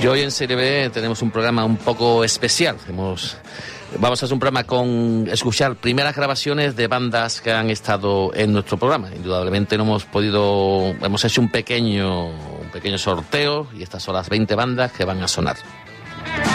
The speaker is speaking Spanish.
Y hoy en Serie B tenemos un programa un poco especial. Vamos a hacer un programa con escuchar primeras grabaciones de bandas que han estado en nuestro programa. Indudablemente hemos hecho un pequeño sorteo y estas son las 20 bandas que van a sonar.